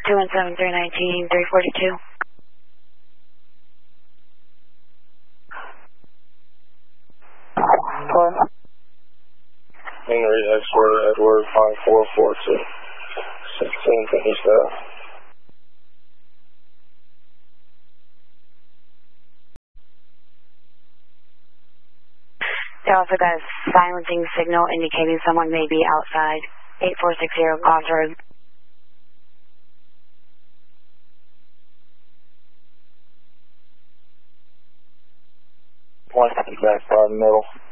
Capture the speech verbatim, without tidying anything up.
two one seven, three nineteen, three forty-two. Henry Edward Edward five four four two. sixteen finish that. They also got a silencing signal indicating someone may be outside. eight four six zero Goss Road. One back by the middle.